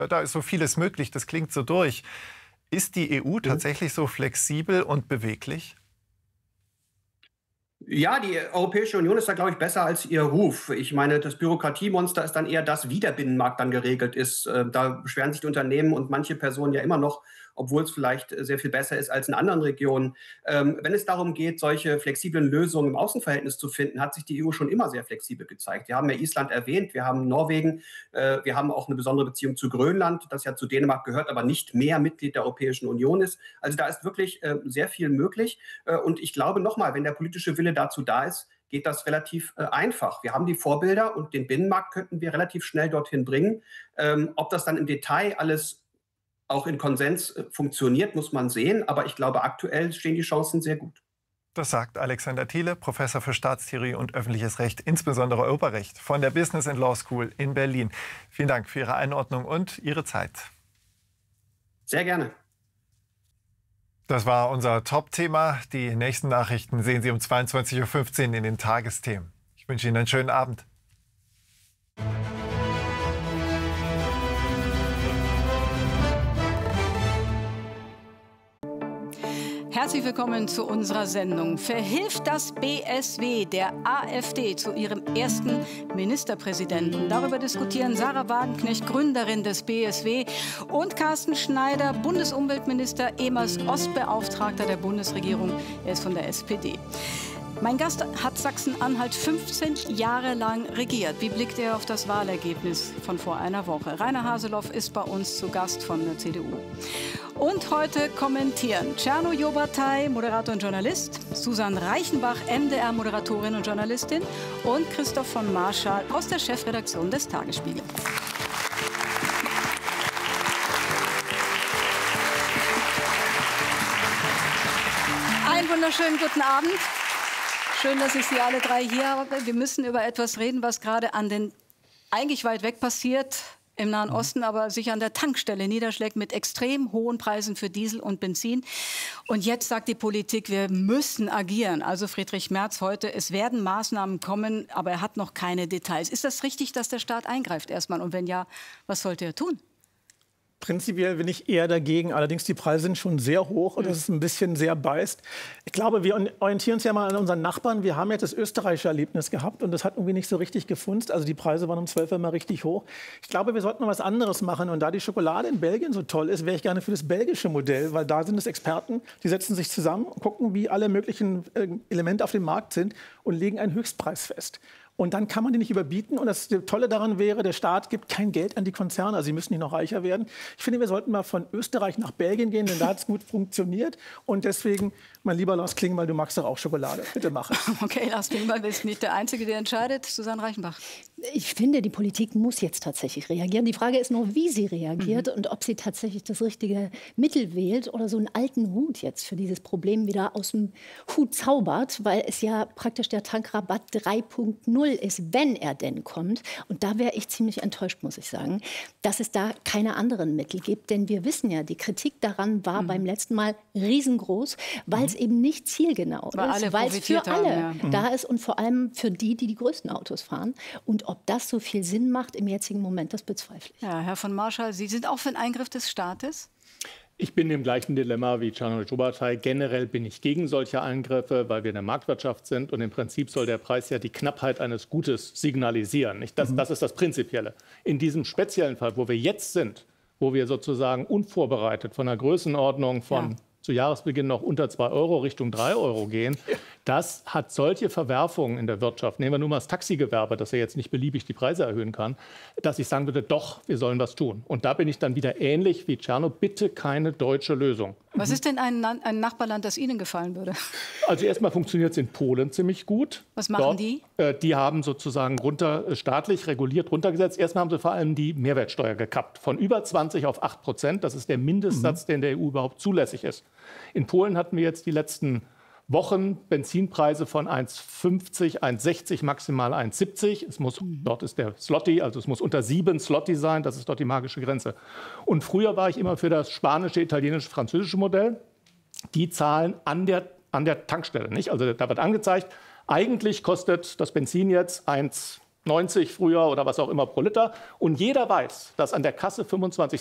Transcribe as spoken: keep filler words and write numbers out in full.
Da ist so vieles möglich, das klingt so durch. Ist die E U tatsächlich so flexibel und beweglich? Ja, die Europäische Union ist da, glaube ich, besser als ihr Ruf. Ich meine, das Bürokratiemonster ist dann eher das, wie der Binnenmarkt dann geregelt ist. Äh, Da beschweren sich die Unternehmen und manche Personen ja immer noch, obwohl es vielleicht sehr viel besser ist als in anderen Regionen. Ähm, Wenn es darum geht, solche flexiblen Lösungen im Außenverhältnis zu finden, hat sich die E U schon immer sehr flexibel gezeigt. Wir haben ja Island erwähnt, wir haben Norwegen, äh, wir haben auch eine besondere Beziehung zu Grönland, das ja zu Dänemark gehört, aber nicht mehr Mitglied der Europäischen Union ist. Also da ist wirklich äh, sehr viel möglich. Äh, Und ich glaube nochmal, wenn der politische Wille dazu da ist, geht das relativ äh, einfach. Wir haben die Vorbilder und den Binnenmarkt könnten wir relativ schnell dorthin bringen. Ähm, ob das dann im Detail alles auch in Konsens äh, funktioniert, muss man sehen. Aber ich glaube, aktuell stehen die Chancen sehr gut. Das sagt Alexander Thiele, Professor für Staatstheorie und öffentliches Recht, insbesondere Europarecht, von der Business and Law School in Berlin. Vielen Dank für Ihre Einordnung und Ihre Zeit. Sehr gerne. Das war unser Top-Thema. Die nächsten Nachrichten sehen Sie um zweiundzwanzig Uhr fünfzehn in den Tagesthemen. Ich wünsche Ihnen einen schönen Abend. Herzlich willkommen zu unserer Sendung. Verhilft das B S W der AfD zu ihrem ersten Ministerpräsidenten? Darüber diskutieren Sarah Wagenknecht, Gründerin des B S W, und Carsten Schneider, Bundesumweltminister, ehemals Ostbeauftragter der Bundesregierung. Er ist von der S P D. Mein Gast hat Sachsen-Anhalt fünfzehn Jahre lang regiert. Wie blickt er auf das Wahlergebnis von vor einer Woche? Rainer Haseloff ist bei uns zu Gast von der C D U. Und heute kommentieren Cerno Jobatay, Moderator und Journalist, Susan Reichenbach, M D R-Moderatorin und Journalistin, und Christoph von Marschall aus der Chefredaktion des Tagesspiegel. Einen wunderschönen guten Abend. Schön, dass ich Sie alle drei hier habe. Wir müssen über etwas reden, was gerade an den eigentlich weit weg passiert im Nahen Osten, aber sich an der Tankstelle niederschlägt mit extrem hohen Preisen für Diesel und Benzin. Und jetzt sagt die Politik, wir müssen agieren. Also Friedrich Merz heute, es werden Maßnahmen kommen, aber er hat noch keine Details. Ist das richtig, dass der Staat eingreift erstmal? Und wenn ja, was sollte er tun? Prinzipiell bin ich eher dagegen. Allerdings, die Preise sind schon sehr hoch und das ist ein bisschen sehr beißt. Ich glaube, wir orientieren uns ja mal an unseren Nachbarn. Wir haben jetzt das österreichische Erlebnis gehabt und das hat irgendwie nicht so richtig gefunzt. Also die Preise waren um zwölf Uhr mal richtig hoch. Ich glaube, wir sollten noch was anderes machen. Und da die Schokolade in Belgien so toll ist, wäre ich gerne für das belgische Modell, weil da sind es Experten, die setzen sich zusammen, gucken, wie alle möglichen äh, Elemente auf dem Markt sind und legen einen Höchstpreis fest. Und dann kann man die nicht überbieten. Und das Tolle daran wäre, der Staat gibt kein Geld an die Konzerne. Also sie müssen nicht noch reicher werden. Ich finde, wir sollten mal von Österreich nach Belgien gehen, denn da hat es gut funktioniert. Und deswegen, mein lieber Lars Klingbeil, du magst doch auch Schokolade. Bitte mach es. Okay, Lars Klingbeil ist nicht der Einzige, der entscheidet. Susanne Reichenbach. Ich finde, die Politik muss jetzt tatsächlich reagieren. Die Frage ist nur, wie sie reagiert mhm. und ob sie tatsächlich das richtige Mittel wählt oder so einen alten Hut jetzt für dieses Problem wieder aus dem Hut zaubert, weil es ja praktisch der Tankrabatt drei Punkt null ist, wenn er denn kommt. Und da wäre ich ziemlich enttäuscht, muss ich sagen, dass es da keine anderen Mittel gibt. Denn wir wissen ja, die Kritik daran war mhm. beim letzten Mal riesengroß, weil es mhm. eben nicht zielgenau weil ist, weil es für haben, alle ja. da ist und vor allem für die, die die größten Autos fahren. Und ob das so viel Sinn macht im jetzigen Moment, das bezweifle ich. Ja, Herr von Marschall, Sie sind auch für einen Eingriff des Staates? Ich bin im gleichen Dilemma wie Cerno Jobatay. Generell bin ich gegen solche Eingriffe, weil wir in der Marktwirtschaft sind. Und im Prinzip soll der Preis ja die Knappheit eines Gutes signalisieren. Das, mhm. das ist das Prinzipielle. In diesem speziellen Fall, wo wir jetzt sind, wo wir sozusagen unvorbereitet von einer Größenordnung von ja. zu Jahresbeginn noch unter zwei Euro Richtung drei Euro gehen, das hat solche Verwerfungen in der Wirtschaft. Nehmen wir nur mal das Taxigewerbe, das ja jetzt nicht beliebig die Preise erhöhen kann, dass ich sagen würde, doch, wir sollen was tun. Und da bin ich dann wieder ähnlich wie Cerno, bitte keine deutsche Lösung. Was ist denn ein, ein Nachbarland, das Ihnen gefallen würde? Also erstmal funktioniert es in Polen ziemlich gut. Was machen Dort, die? Äh, die haben sozusagen runter, äh, staatlich reguliert runtergesetzt. Erstmal haben sie vor allem die Mehrwertsteuer gekappt. Von über zwanzig auf acht Prozent. Das ist der Mindestsatz, mhm. der in der E U überhaupt zulässig ist. In Polen hatten wir jetzt die letzten Wochen Benzinpreise von eins fünfzig, eins sechzig, maximal eins siebzig. Es muss, mhm. dort ist der Zloty, also es muss unter sieben Zloty sein. Das ist dort die magische Grenze. Und früher war ich immer für das spanische, italienische, französische Modell. Die zahlen an der, an der Tankstelle, nicht? Also da wird angezeigt, eigentlich kostet das Benzin jetzt eins neunzig früher oder was auch immer pro Liter. Und jeder weiß, dass an der Kasse fünfundzwanzig